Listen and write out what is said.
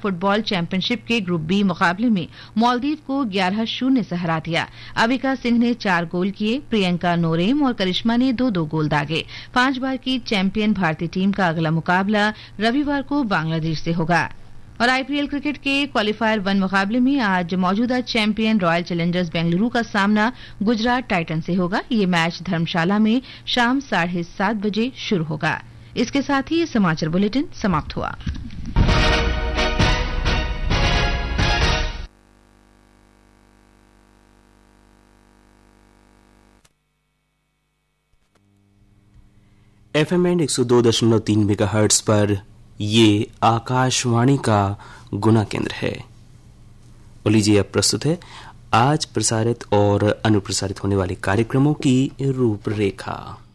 Football championship के group B मुकाबले में मालदीव को 11-0 से हरा दिया। अविका सिंह ने 4 गोल किए, प्रियंका नोरेम और करिश्मा ने 2-2 गोल दागे। 5 बार की चैंपियन भारतीय टीम का अगला मुकाबला रविवार को बांग्लादेश से होगा। और आईपीएल क्रिकेट के क्वालीफायर 1 मुकाबले में आज मौजूदा चैंपियन रॉयल चैलेंजर्स बेंगलुरु का सामना गुजरात टाइटन से होगा। ये मैच धर्मशाला में शाम 7:30 बजे शुरू होगा। इसके साथ ही ये समाचार बुलेटिन समाप्त हुआ। FM 102.3 मेगाहर्ट्ज पर ये आकाशवाणी का गुना केंद्र है। और लीजिए अब प्रस्तुत है आज प्रसारित और अनुप्रसारित होने वाले कार्यक्रमों की रूपरेखा।